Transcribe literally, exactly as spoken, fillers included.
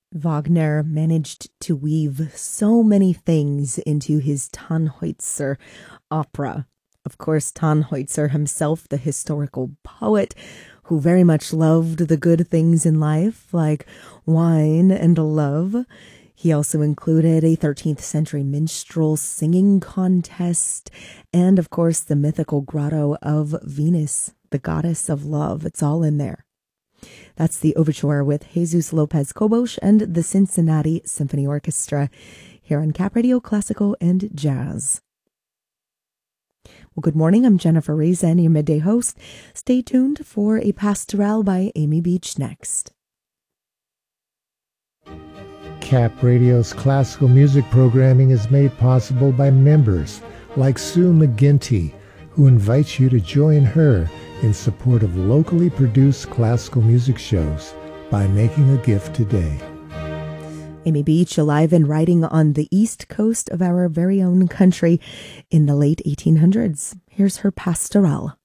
Wagner managed to weave so many things into his Tannhäuser opera. Of course, Tannhäuser himself, the historical poet, who very much loved the good things in life, like wine and love. He also included a thirteenth century minstrel singing contest, and of course, the mythical grotto of Venus, the goddess of love. It's all in there. That's the overture with Jesus Lopez Cobos and the Cincinnati Symphony Orchestra here on Cap Radio Classical and Jazz. Well, good morning. I'm Jennifer Reza, your midday host. Stay tuned for a pastoral by Amy Beach next. Cap Radio's classical music programming is made possible by members like Sue McGinty, who invites you to join her in support of locally produced classical music shows by making a gift today. Amy Beach, alive and writing on the east coast of our very own country in the late eighteen hundreds. Here's her pastoral.